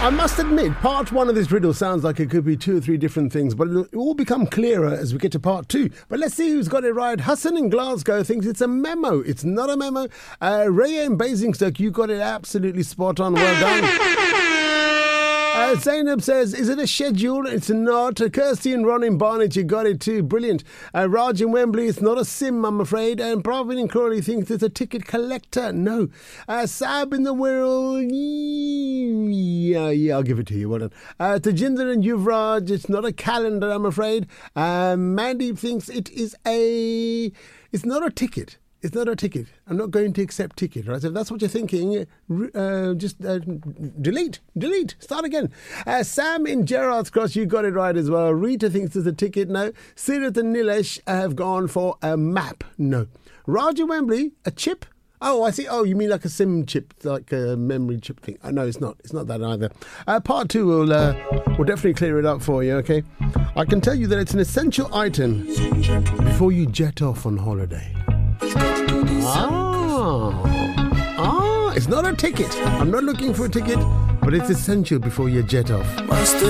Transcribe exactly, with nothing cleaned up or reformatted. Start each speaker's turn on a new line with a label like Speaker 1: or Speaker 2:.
Speaker 1: I must admit, part one of this riddle sounds like it could be two or three different things, but it'll all become clearer as we get to part two. But let's see who's got it right. Hassan in Glasgow thinks it's a memo. It's not a memo. Uh, Raya in Basingstoke, you got it absolutely spot on. Well done. Uh, Zainab says, is it a schedule? It's not. Uh, Kirsty and Ron in Barnet, you got it too. Brilliant. Uh, Raj in Wembley, it's not a sim, I'm afraid. And Pravin in Crawley thinks it's a ticket collector. No. Uh, Sab in the Wirral, yeah, yeah, I'll give it to you. Well done. Uh, Tajinder and Yuvraj, it's not a calendar, I'm afraid. Uh, Mandy thinks it is a... It's not a ticket. It's not a ticket. I'm not going to accept ticket, right? So if that's what you're thinking, uh, just uh, delete, delete, start again. Uh, Sam in Gerrard's Cross, you got it right as well. Rita thinks it's a ticket, no. Sirat and Nilesh have gone for a map, no. Roger Wembley, a chip? Oh, I see. Oh, you mean like a SIM chip, like a memory chip thing? Oh, no, it's not. It's not that either. Uh, part two will uh, will definitely clear it up for you, okay? I can tell you that it's an essential item before you jet off on holiday. Ah, ah, it's not a ticket. I'm not looking for a ticket, but it's essential before you jet off.